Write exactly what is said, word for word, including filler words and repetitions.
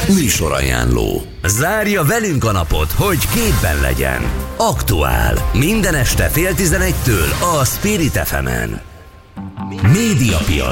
Műsorajánló. Zárja velünk a napot, hogy képben legyen. Aktuál. Minden este fél tizenegytől a Spirit ef emen. Médiapiac.